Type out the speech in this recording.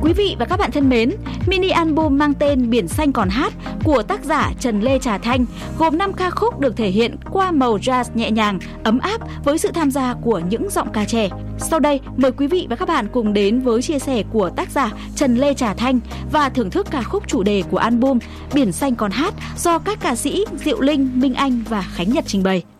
Quý vị và các bạn thân mến, mini album mang tên Biển Xanh Còn Hát của tác giả Trần Lê Trà Thanh gồm 5 ca khúc được thể hiện qua màu jazz nhẹ nhàng, ấm áp với sự tham gia của những giọng ca trẻ. Sau đây, mời quý vị và các bạn cùng đến với chia sẻ của tác giả Trần Lê Trà Thanh và thưởng thức ca khúc chủ đề của album Biển Xanh Còn Hát do các ca sĩ Diệu Linh, Minh Anh và Khánh Nhật trình bày.